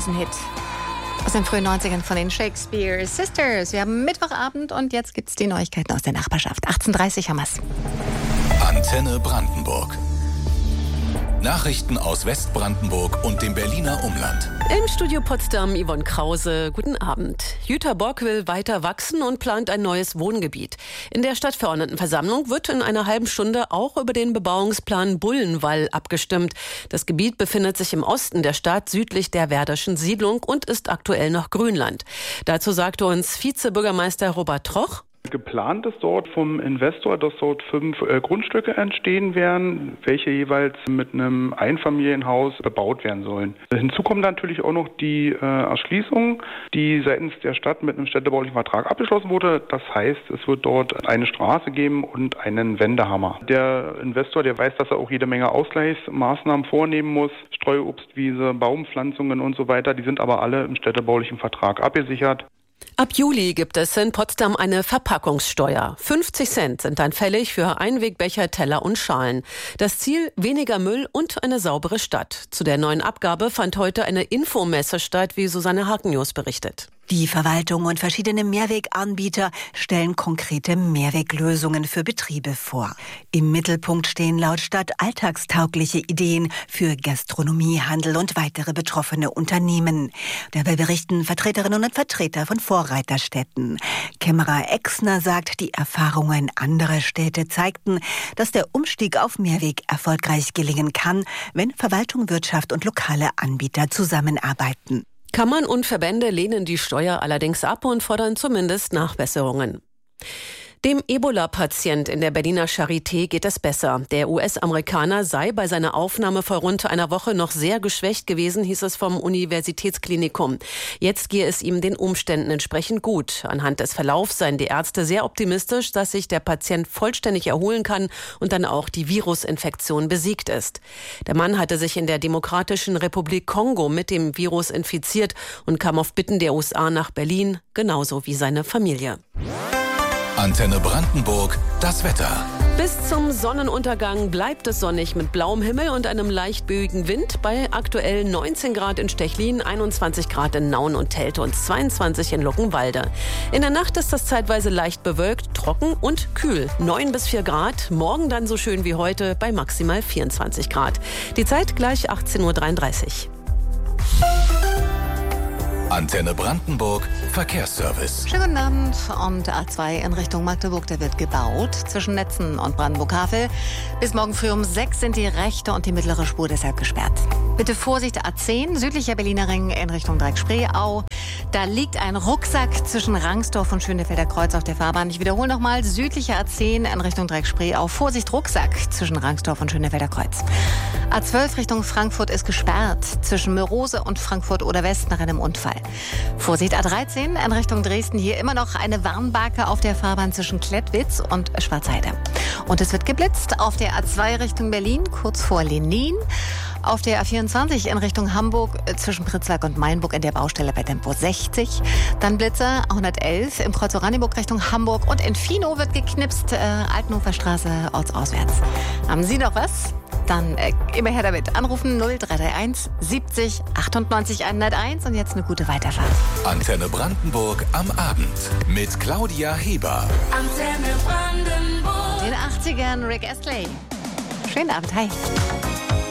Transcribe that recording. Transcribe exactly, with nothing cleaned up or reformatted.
diesen Hit aus den frühen neunzigern von den Shakespeare Sisters. Wir haben Mittwochabend und jetzt gibt's die Neuigkeiten aus der Nachbarschaft. achtzehn Uhr dreißig haben wir's. Antenne Brandenburg. Nachrichten aus Westbrandenburg und dem Berliner Umland. Im Studio Potsdam Yvonne Krause. Guten Abend. Jutta Bock will weiter wachsen und plant ein neues Wohngebiet. In der Stadtverordnetenversammlung wird in einer halben Stunde auch über den Bebauungsplan Bullenwall abgestimmt. Das Gebiet befindet sich im Osten der Stadt, südlich der Werderschen Siedlung und ist aktuell noch Grünland. Dazu sagte uns Vizebürgermeister Robert Troch: Geplant ist dort vom Investor, dass dort fünf äh, Grundstücke entstehen werden, welche jeweils mit einem Einfamilienhaus bebaut werden sollen. Hinzu kommt natürlich auch noch die äh, Erschließung, die seitens der Stadt mit einem städtebaulichen Vertrag abgeschlossen wurde. Das heißt, es wird dort eine Straße geben und einen Wendehammer. Der Investor, der weiß, dass er auch jede Menge Ausgleichsmaßnahmen vornehmen muss, Streuobstwiese, Baumpflanzungen und so weiter, die sind aber alle im städtebaulichen Vertrag abgesichert. Ab Juli gibt es in Potsdam eine Verpackungssteuer. fünfzig Cent sind dann fällig für Einwegbecher, Teller und Schalen. Das Ziel: weniger Müll und eine saubere Stadt. Zu der neuen Abgabe fand heute eine Infomesse statt, wie Susanne Hakenjus berichtet. Die Verwaltung und verschiedene Mehrweganbieter stellen konkrete Mehrweglösungen für Betriebe vor. Im Mittelpunkt stehen laut Stadt alltagstaugliche Ideen für Gastronomie, Handel und weitere betroffene Unternehmen. Dabei berichten Vertreterinnen und Vertreter von Vorreiterstädten. Kämmerer Exner sagt, die Erfahrungen anderer Städte zeigten, dass der Umstieg auf Mehrweg erfolgreich gelingen kann, wenn Verwaltung, Wirtschaft und lokale Anbieter zusammenarbeiten. Kammern und Verbände lehnen die Steuer allerdings ab und fordern zumindest Nachbesserungen. Dem Ebola-Patient in der Berliner Charité geht es besser. Der U S-Amerikaner sei bei seiner Aufnahme vor rund einer Woche noch sehr geschwächt gewesen, hieß es vom Universitätsklinikum. Jetzt gehe es ihm den Umständen entsprechend gut. Anhand des Verlaufs seien die Ärzte sehr optimistisch, dass sich der Patient vollständig erholen kann und dann auch die Virusinfektion besiegt ist. Der Mann hatte sich in der Demokratischen Republik Kongo mit dem Virus infiziert und kam auf Bitten der U S A nach Berlin, genauso wie seine Familie. Antenne Brandenburg, das Wetter. Bis zum Sonnenuntergang bleibt es sonnig mit blauem Himmel und einem leicht böigen Wind bei aktuell neunzehn Grad in Stechlin, einundzwanzig Grad in Nauen und Teltow und zweiundzwanzig in Luckenwalde. In der Nacht ist das zeitweise leicht bewölkt, trocken und kühl. neun bis vier Grad, morgen dann so schön wie heute bei maximal vierundzwanzig Grad. Die Zeit gleich achtzehn Uhr dreiunddreißig. Antenne Brandenburg, Verkehrsservice. Schönen guten Abend. Und A zwei in Richtung Magdeburg, der wird gebaut. Zwischen Netzen und Brandenburg-Havel. Bis morgen früh um sechs sind die rechte und die mittlere Spur deshalb gesperrt. Bitte Vorsicht, A zehn, südlicher Berliner Ring in Richtung Dreieck-Spreeau. Da liegt ein Rucksack zwischen Rangsdorf und Schönefelder Kreuz auf der Fahrbahn. Ich wiederhole nochmal, südlicher A zehn in Richtung Dreieck-Spreeau. Vorsicht, Rucksack zwischen Rangsdorf und Schönefelder Kreuz. A zwölf Richtung Frankfurt ist gesperrt. Zwischen Mörose und Frankfurt oder West nach einem Unfall. Vorsicht, A dreizehn in Richtung Dresden. Hier immer noch eine Warnbarke auf der Fahrbahn zwischen Klettwitz und Schwarzheide. Und es wird geblitzt auf der A zwei Richtung Berlin, kurz vor Lenin. Auf der A vierundzwanzig in Richtung Hamburg zwischen Pritzwalk und Mainburg in der Baustelle bei Tempo sechzig. Dann Blitzer hundertelf im Kreuz Oranienburg Richtung Hamburg. Und in Finow wird geknipst, äh, Altenhofer Straße ortsauswärts. Haben Sie noch was? Dann äh, immer her damit. Anrufen null drei drei eins siebzig achtundneunzig hunderteins und jetzt eine gute Weiterfahrt. Antenne Brandenburg am Abend mit Claudia Heber. Antenne Brandenburg. In den achtzigern Rick Astley. Schönen Abend, hi.